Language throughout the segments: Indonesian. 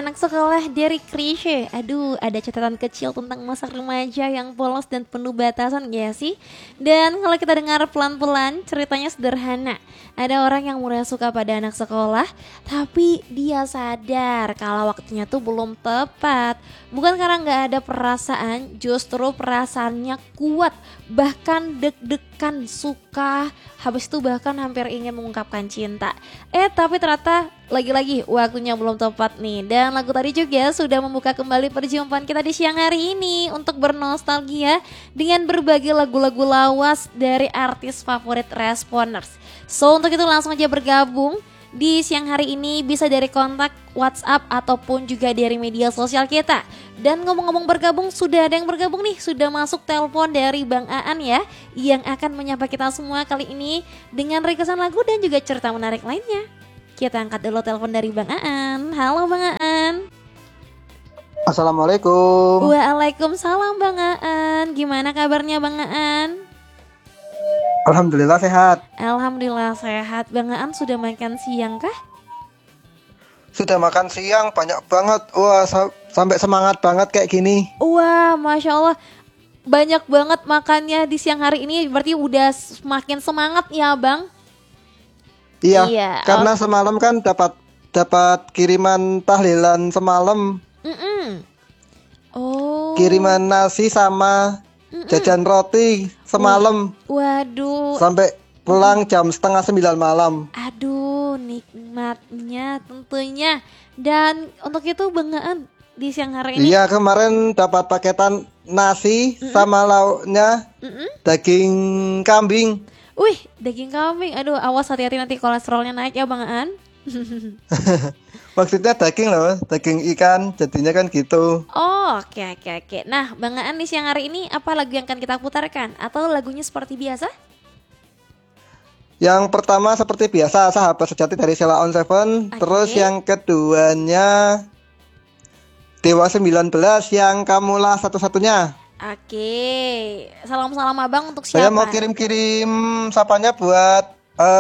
anak sekolah dari Krisye. Aduh, ada catatan kecil tentang masa remaja yang polos dan penuh batasan ya sih? Dan kalau kita dengar pelan-pelan, ceritanya sederhana. Ada orang yang mulai suka pada anak sekolah, tapi dia sadar kalau waktunya tuh belum tepat. Bukan karena nggak ada perasaan, justru perasaannya kuat. Bahkan deg-degan suka, habis itu bahkan hampir ingin mengungkapkan cinta. Tapi ternyata lagi-lagi waktunya belum tepat nih. Dan lagu tadi juga sudah membuka kembali perjumpaan kita di siang hari ini untuk bernostalgia dengan berbagai lagu-lagu lawas dari artis favorit Responers. So untuk itu langsung aja bergabung di siang hari ini, bisa dari kontak WhatsApp ataupun juga dari media sosial kita. Dan ngomong-ngomong bergabung, sudah ada yang bergabung nih, sudah masuk telepon dari Bang Aan ya, yang akan menyapa kita semua kali ini dengan requestan lagu dan juga cerita menarik lainnya. Kita angkat dulu telepon dari Bang Aan. Halo Bang Aan. Assalamualaikum. Waalaikumsalam Bang Aan. Gimana kabarnya Bang Aan? Alhamdulillah sehat. Alhamdulillah sehat. Bang Aan sudah makan siang kah? Sudah makan siang banyak banget. Wah, sampai semangat banget kayak gini. Wah, Masya Allah. Banyak banget makannya di siang hari ini. Berarti udah semakin semangat ya Bang? Iya, karena semalam kan dapat kiriman tahlilan semalam. Oh. Kiriman nasi sama jajan roti semalam. Waduh. Sampai pulang jam 8:30 malam. Aduh, nikmatnya tentunya. Dan untuk itu Bang Aan di siang hari ini. Iya, kemarin dapat paketan nasi sama lauknya daging kambing. Wih, daging kambing. Aduh, awas hati-hati nanti kolesterolnya naik ya Bang Aan. Maksudnya daging loh, daging ikan, jadinya kan gitu. Oh, oke. Nah, Bang Aan di siang hari ini apa lagu yang akan kita putarkan? Atau lagunya seperti biasa? Yang pertama seperti biasa, Sahabat Sejati dari Sheila on 7. Terus yang keduanya Dewa 19, yang Kamulah Satu-Satunya. Oke, salam-salam abang untuk siapa? Saya mau kirim-kirim sapanya buat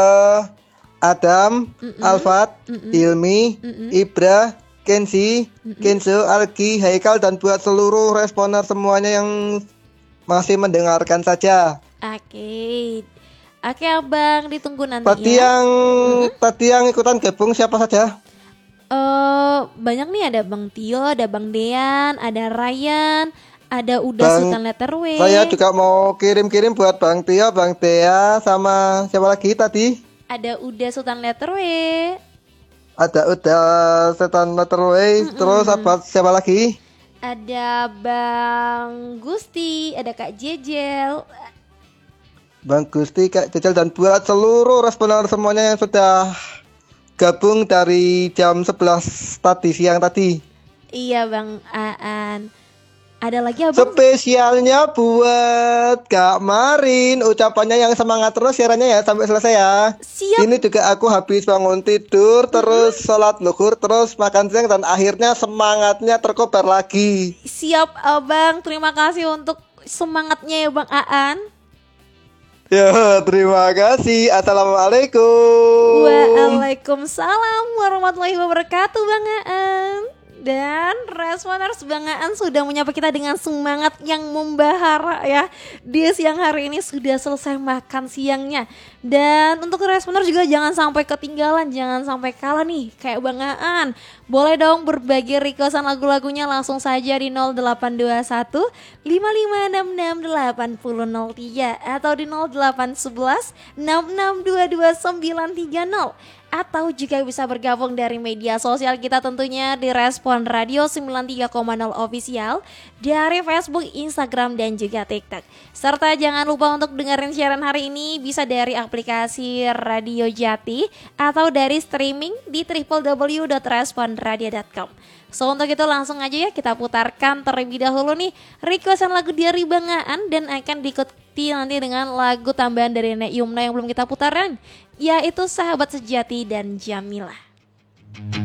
Adam, Alfat, Ilmi, Ibra, Kenzi, Kenzo, Algi, Haikal, dan buat seluruh responer semuanya yang masih mendengarkan saja. Oke abang, ditunggu nanti Tadi yang ikutan gabung siapa saja? Banyak nih, ada Bang Tio, ada Bang Dean, ada Ryan, ada Uda Sultan letter W. Saya juga mau kirim-kirim buat Bang Tio, Bang Dea, sama siapa lagi tadi? Ada Uda Sultan letter W. Ada Uda Sultan letter W. Terus siapa lagi? Ada Bang Gusti, ada Kak Jejel. Bang Gusti, Kak Jejel, dan buat seluruh responer semuanya yang sudah gabung dari jam 11 tadi, siang tadi. Iya Bang Aan. Ada lagi abang? Spesialnya buat Kak Marin, ucapannya yang semangat terus siarannya ya sampai selesai ya. Siap. Ini juga aku habis bangun tidur, terus sholat zuhur, terus makan siang, dan akhirnya semangatnya terkobar lagi. Siap abang, terima kasih untuk semangatnya ya Bang Aan. Ya, terima kasih. Assalamualaikum. Waalaikumsalam warahmatullahi wabarakatuh Bang Aan. Dan responers Bang Aan sudah menyapa kita dengan semangat yang membahara ya. Di siang hari ini sudah selesai makan siangnya. Dan untuk responer juga jangan sampai ketinggalan, jangan sampai kalah nih kayak Bang Aan. Boleh dong berbagi requestan lagu-lagunya langsung saja di 0821 5566 8003 atau di 0811 6622 930. Atau juga bisa bergabung dari media sosial kita tentunya di Respon Radio 93,0 Official dari Facebook, Instagram, dan juga TikTok. Serta jangan lupa untuk dengerin siaran hari ini bisa dari aplikasi Radio Jati atau dari streaming di www.responradio.com. So untuk itu langsung aja ya kita putarkan terlebih dahulu nih requestan lagu dari Bang Aan dan akan diikuti nanti dengan lagu tambahan dari Nek Yumna yang belum kita putarkan, yaitu Sahabat Sejati dan Jamilah.